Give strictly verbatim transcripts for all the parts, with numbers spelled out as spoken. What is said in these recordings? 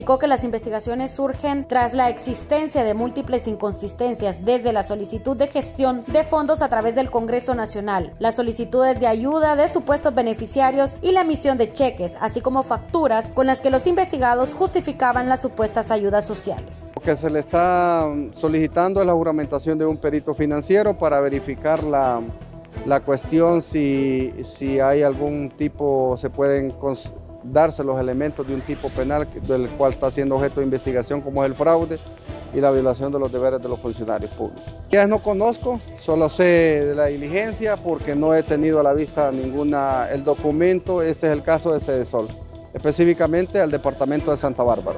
Indicó que las investigaciones surgen tras la existencia de múltiples inconsistencias desde la solicitud de gestión de fondos a través del Congreso Nacional, las solicitudes de ayuda de supuestos beneficiarios y la emisión de cheques, así como facturas con las que los investigados justificaban las supuestas ayudas sociales. Lo que se le está solicitando es la juramentación de un perito financiero para verificar la, la cuestión si, si hay algún tipo, se pueden cons darse los elementos de un tipo penal del cual está siendo objeto de investigación, como es el fraude y la violación de los deberes de los funcionarios públicos. Ya no conozco, solo sé de la diligencia porque no he tenido a la vista ninguna, el documento. Ese es el caso de Sedesol, específicamente al departamento de Santa Bárbara.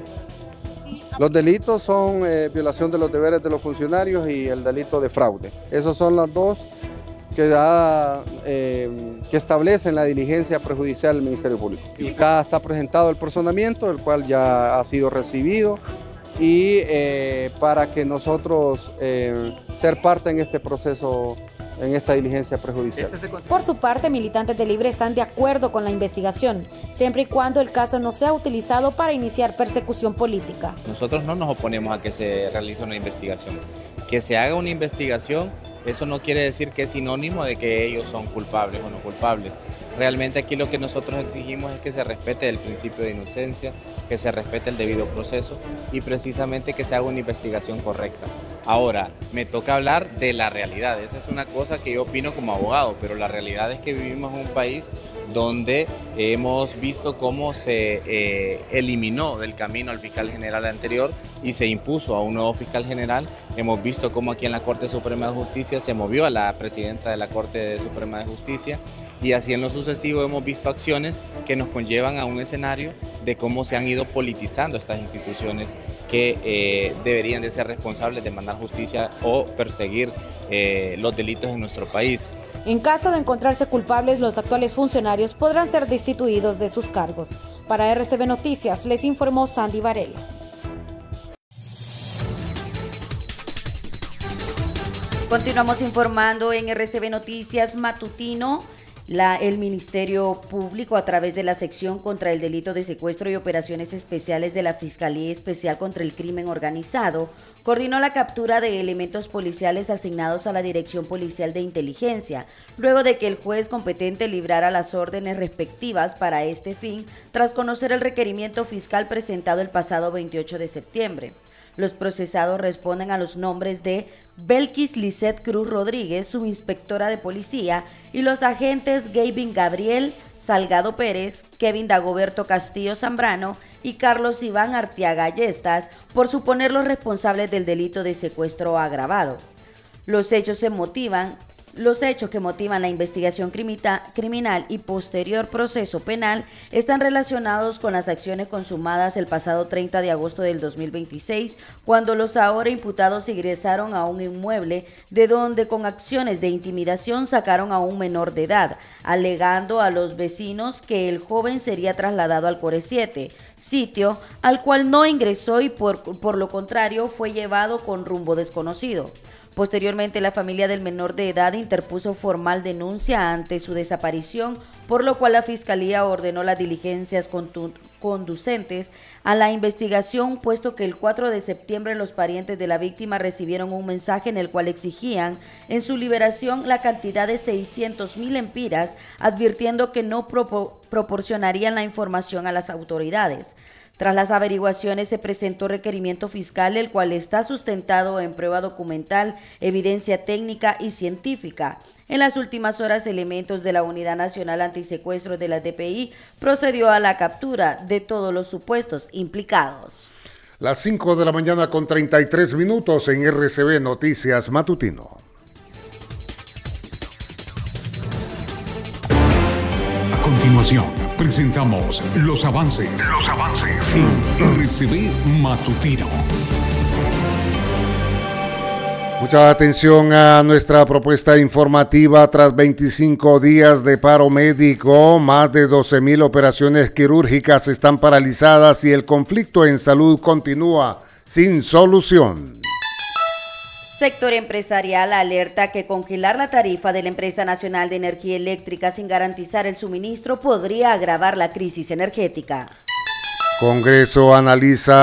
Los delitos son eh, violación de los deberes de los funcionarios y el delito de fraude. Esos son los dos que, da, eh, que establecen la diligencia prejudicial del Ministerio Público. Ya está presentado el personamiento, el cual ya ha sido recibido, y eh, para que nosotros eh, ser parte en este proceso, en esta diligencia prejudicial. Por su parte, militantes de Libre están de acuerdo con la investigación, siempre y cuando el caso no sea utilizado para iniciar persecución política. Nosotros no nos oponemos a que se realice una investigación. Que se haga una investigación, eso no quiere decir que es sinónimo de que ellos son culpables o no culpables. Realmente aquí lo que nosotros exigimos es que se respete el principio de inocencia, que se respete el debido proceso y precisamente que se haga una investigación correcta. Ahora, me toca hablar de la realidad. Esa es una cosa que yo opino como abogado, pero la realidad es que vivimos en un país donde hemos visto cómo se eh, eliminó del camino al fiscal general anterior y se impuso a un nuevo fiscal general. Hemos visto cómo aquí en la Corte Suprema de Justicia se movió a la presidenta de la Corte Suprema de Justicia, y así en lo sucesivo hemos visto acciones que nos conllevan a un escenario de cómo se han ido politizando estas instituciones que eh, deberían de ser responsables de mandar justicia o perseguir eh, los delitos en nuestro país. En caso de encontrarse culpables, los actuales funcionarios podrán ser destituidos de sus cargos. Para R C B Noticias, les informó Sandy Varela. Continuamos informando en R C B Noticias Matutino. La, el Ministerio Público, a través de la sección contra el delito de secuestro y operaciones especiales de la Fiscalía Especial contra el Crimen Organizado, coordinó la captura de elementos policiales asignados a la Dirección Policial de Inteligencia, luego de que el juez competente librara las órdenes respectivas para este fin, tras conocer el requerimiento fiscal presentado el pasado veintiocho de septiembre. Los procesados responden a los nombres de Belkis Lisset Cruz Rodríguez, subinspectora de policía, y los agentes Gavin Gabriel Salgado Pérez, Kevin Dagoberto Castillo Zambrano y Carlos Iván Arteaga Yestas, por suponerlos responsables del delito de secuestro agravado. Los hechos se motivan Los hechos que motivan la investigación crimita, criminal y posterior proceso penal están relacionados con las acciones consumadas el pasado treinta de agosto del dos mil veintiséis, cuando los ahora imputados ingresaron a un inmueble de donde con acciones de intimidación sacaron a un menor de edad, alegando a los vecinos que el joven sería trasladado al Core siete, sitio al cual no ingresó y por, por lo contrario fue llevado con rumbo desconocido. Posteriormente, la familia del menor de edad interpuso formal denuncia ante su desaparición, por lo cual la Fiscalía ordenó las diligencias conducentes a la investigación, puesto que el cuatro de septiembre los parientes de la víctima recibieron un mensaje en el cual exigían en su liberación la cantidad de seiscientos mil empiras, advirtiendo que no pro- proporcionarían la información a las autoridades. Tras las averiguaciones se presentó requerimiento fiscal, el cual está sustentado en prueba documental, evidencia técnica y científica. En las últimas horas, elementos de la Unidad Nacional Antisecuestro de la D P I procedió a la captura de todos los supuestos implicados. Las cinco de la mañana con treinta y tres minutos en R C B Noticias Matutino. A continuación, presentamos los avances. Los avances en R C B Matutino. Mucha atención a nuestra propuesta informativa. Tras veinticinco días de paro médico, más de doce mil operaciones quirúrgicas están paralizadas y el conflicto en salud continúa sin solución. Sector empresarial alerta que congelar la tarifa de la Empresa Nacional de Energía Eléctrica sin garantizar el suministro podría agravar la crisis energética. Congreso analiza